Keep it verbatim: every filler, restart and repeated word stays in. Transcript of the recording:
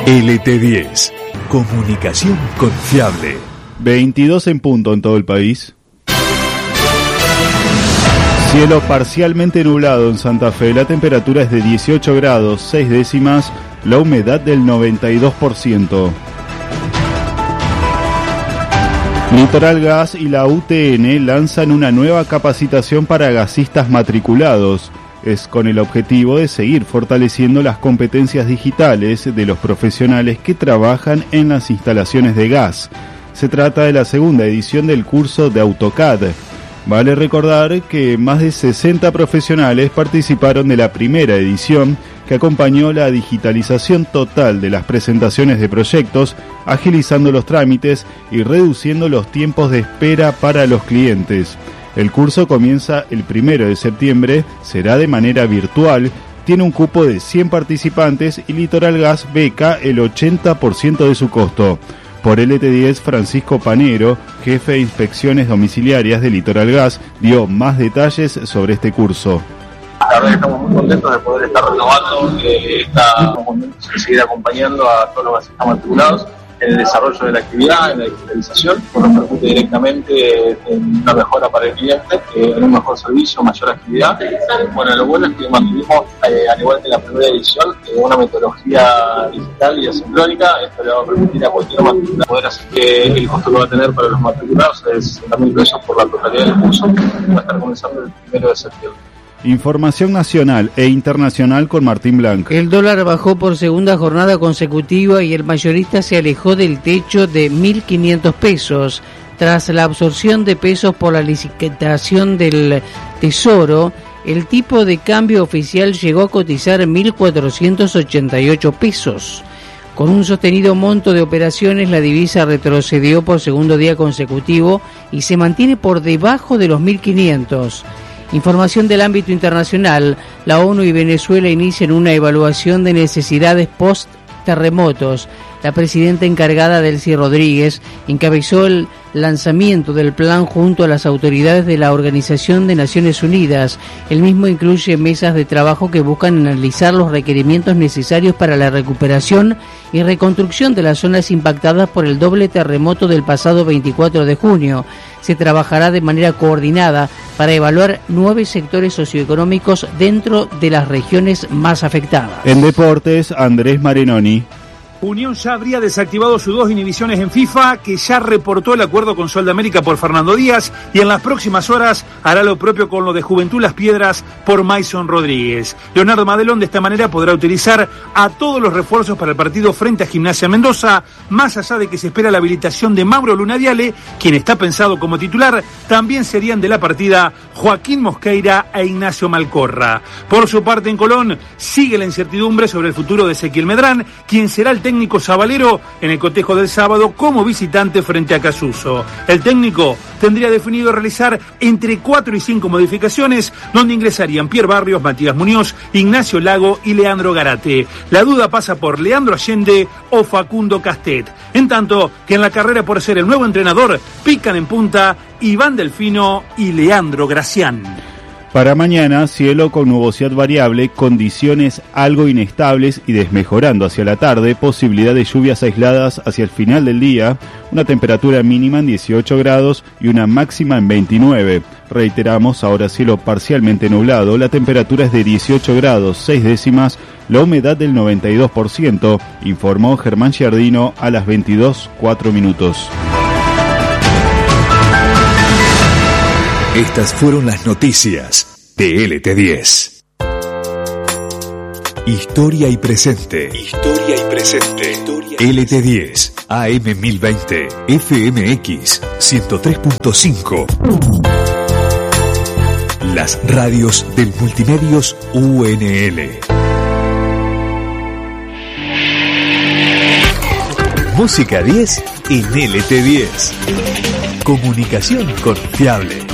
L T diez. Comunicación confiable. veintidós en punto en todo el país. Cielo parcialmente nublado en Santa Fe. La temperatura es de dieciocho grados, seis décimas. La humedad del noventa y dos por ciento. Litoral Gas y la U T N lanzan una nueva capacitación para gasistas matriculados. Es con el objetivo de seguir fortaleciendo las competencias digitales de los profesionales que trabajan en las instalaciones de gas. Se trata de la segunda edición del curso de AutoCAD. Vale recordar que más de sesenta profesionales participaron de la primera edición, que acompañó la digitalización total de las presentaciones de proyectos, agilizando los trámites y reduciendo los tiempos de espera para los clientes. El curso comienza el primero de septiembre, será de manera virtual, tiene un cupo de cien participantes y Litoral Gas beca el ochenta por ciento de su costo. Por L T diez, Francisco Panero, jefe de inspecciones domiciliarias de Litoral Gas, dio más detalles sobre este curso. La verdad que estamos muy contentos de poder estar renovando, eh, estamos contentos de seguir acompañando a todos los gasistas matriculados en el desarrollo de la actividad, en la digitalización, que nos permite directamente en una mejora para el cliente, eh, en un mejor servicio, mayor actividad. Bueno, lo bueno es que mantuvimos, eh, al igual que la primera edición, eh, una metodología digital y asincrónica. Esto le va a permitir a cualquier matriculado poder hacer que el costo que va a tener para los matriculados es sesenta mil pesos por la totalidad del curso. Va a estar comenzando el primero de septiembre. Información nacional e internacional con Martín Blanc. El dólar bajó por segunda jornada consecutiva y el mayorista se alejó del techo de mil quinientos pesos. Tras la absorción de pesos por la licitación del Tesoro, el tipo de cambio oficial llegó a cotizar mil cuatrocientos ochenta y ocho pesos. Con un sostenido monto de operaciones, la divisa retrocedió por segundo día consecutivo y se mantiene por debajo de los mil quinientos. Información del ámbito internacional. La ONU y Venezuela inician una evaluación de necesidades post-terremotos. La presidenta encargada, Delcy Rodríguez, encabezó el lanzamiento del plan junto a las autoridades de la Organización de Naciones Unidas. El mismo incluye mesas de trabajo que buscan analizar los requerimientos necesarios para la recuperación y reconstrucción de las zonas impactadas por el doble terremoto del pasado veinticuatro de junio. Se trabajará de manera coordinada para evaluar nueve sectores socioeconómicos dentro de las regiones más afectadas. En deportes, Andrés Marinoni. Unión ya habría desactivado sus dos inhibiciones en FIFA, que ya reportó el acuerdo con Sol de América por Fernando Díaz, y en las próximas horas hará lo propio con lo de Juventud Las Piedras por Maison Rodríguez. Leonardo Madelón de esta manera podrá utilizar a todos los refuerzos para el partido frente a Gimnasia Mendoza, más allá de que se espera la habilitación de Mauro Lunadiale, quien está pensado como titular. También serían de la partida Joaquín Mosqueira e Ignacio Malcorra. Por su parte, en Colón sigue la incertidumbre sobre el futuro de Ezequiel Medrán, quien será el técnico técnico sabalero en el cotejo del sábado como visitante frente a Casuso. El técnico tendría definido realizar entre cuatro y cinco modificaciones, donde ingresarían Pierre Barrios, Matías Muñoz, Ignacio Lago y Leandro Garate. La duda pasa por Leandro Allende o Facundo Castet. En tanto que en la carrera por ser el nuevo entrenador pican en punta Iván Delfino y Leandro Gracián. Para mañana, cielo con nubosidad variable, condiciones algo inestables y desmejorando hacia la tarde, posibilidad de lluvias aisladas hacia el final del día, una temperatura mínima en dieciocho grados y una máxima en veintinueve. Reiteramos, ahora cielo parcialmente nublado, la temperatura es de dieciocho grados, seis décimas, la humedad del noventa y dos por ciento, informó Germán Giardino a las veintidós, cuatro minutos. Estas fueron las noticias de L T diez. Historia y presente. Historia y presente. Historia y L T diez, A M mil veinte, F M X ciento tres punto cinco. Las radios del Multimedios U N L. Música diez en L T diez. Comunicación confiable.